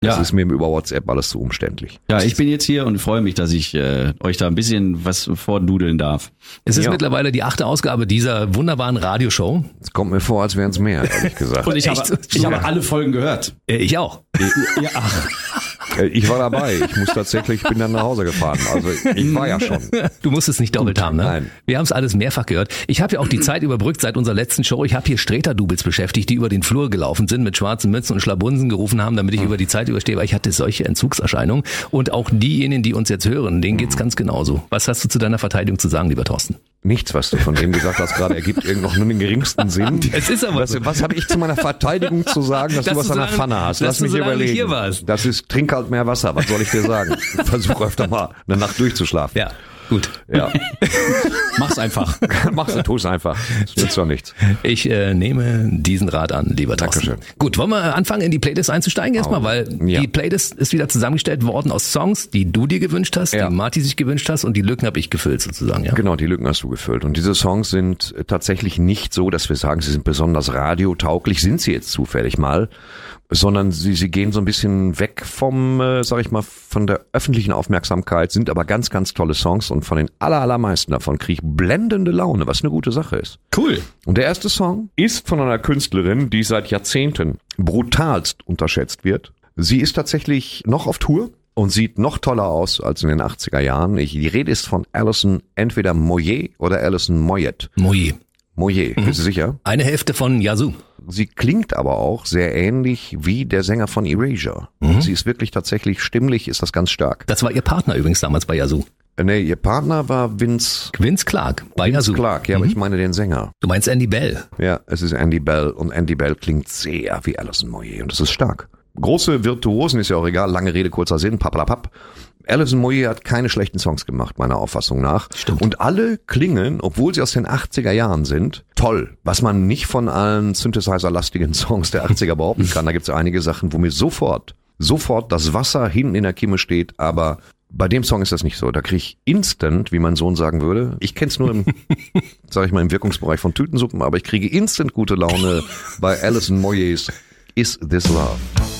Das ist mir über WhatsApp alles zu umständlich. Ja, ich bin jetzt hier und freue mich, dass ich euch da ein bisschen was vordudeln darf. Es ist mittlerweile die 8. Ausgabe dieser wunderbaren Radioshow. Es kommt mir vor, als wären es mehr, ehrlich gesagt. Und ich habe alle Folgen gehört. Ich auch. Ja, ach. Ich war dabei. Ich bin dann nach Hause gefahren. Also ich war ja schon. Du musst es nicht doppelt haben, ne? Nein. Wir haben es alles mehrfach gehört. Ich habe ja auch die Zeit überbrückt seit unserer letzten Show. Ich habe hier Sträter-Doubles beschäftigt, die über den Flur gelaufen sind, mit schwarzen Mützen und Schlabunsen gerufen haben, damit ich über die Zeit überstehe, weil ich hatte solche Entzugserscheinungen. Und auch diejenigen, die uns jetzt hören, denen geht's ganz genauso. Was hast du zu deiner Verteidigung zu sagen, lieber Thorsten? Nichts, was du von dem gesagt hast, gerade ergibt noch nur den geringsten Sinn. Es ist aber so. Was habe ich zu meiner Verteidigung zu sagen, dass du was an der Pfanne hast? Lass mich überlegen. Hier warst. Das ist, trink halt mehr Wasser. Was soll ich dir sagen? Versuch öfter mal eine Nacht durchzuschlafen. Ja, gut. Ja. Mach's einfach. Tu's einfach. Das nützt doch nichts. Ich nehme diesen Rat an, lieber Thorsten. Dankeschön. Gut, wollen wir anfangen, in die Playlist einzusteigen erstmal, weil die Playlist ist wieder zusammengestellt worden aus Songs, die du dir gewünscht hast, die Marti sich gewünscht hast und die Lücken habe ich gefüllt sozusagen. Ja. Genau, die Lücken hast du gefüllt. Und diese Songs sind tatsächlich nicht so, dass wir sagen, sie sind besonders radiotauglich, sind sie jetzt zufällig mal, sondern sie gehen so ein bisschen weg vom, sag ich mal, von der öffentlichen Aufmerksamkeit, sind aber ganz, ganz tolle Songs und von den allermeisten davon kriege ich blendende Laune, was eine gute Sache ist. Cool. Und der erste Song ist von einer Künstlerin, die seit Jahrzehnten brutalst unterschätzt wird. Sie ist tatsächlich noch auf Tour und sieht noch toller aus als in den 80er Jahren. Die Rede ist von Alison entweder Moyet oder Alison Moyet. Moyet, bist du sicher? Eine Hälfte von Yazoo. Sie klingt aber auch sehr ähnlich wie der Sänger von Erasure. Sie ist wirklich tatsächlich stimmlich, ist das ganz stark. Das war ihr Partner übrigens damals bei Yazoo. Nee, ihr Partner war Vince Clarke bei Yazoo. Clarke, ja, aber ich meine den Sänger. Du meinst Andy Bell? Ja, es ist Andy Bell und Andy Bell klingt sehr wie Alison Moyet und das ist stark. Große Virtuosen, ist ja auch egal, lange Rede, kurzer Sinn, pappalapapp. Alison Moyet hat keine schlechten Songs gemacht, meiner Auffassung nach. Stimmt. Und alle klingen, obwohl sie aus den 80er Jahren sind, toll. Was man nicht von allen Synthesizer-lastigen Songs der 80er behaupten kann. Da gibt es einige Sachen, wo mir sofort das Wasser hinten in der Kimme steht, aber bei dem Song ist das nicht so. Da kriege ich instant, wie mein Sohn sagen würde, ich kenne es nur im, sag ich mal, im Wirkungsbereich von Tütensuppen, aber ich kriege instant gute Laune bei Alison Moyets Is This Love?